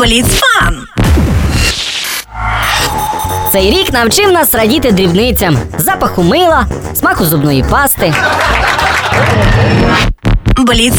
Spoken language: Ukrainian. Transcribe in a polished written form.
Бліцфан! Цей рік навчив нас радіти дрібницям: запаху мила, смаку зубної пасти. Бліцфан!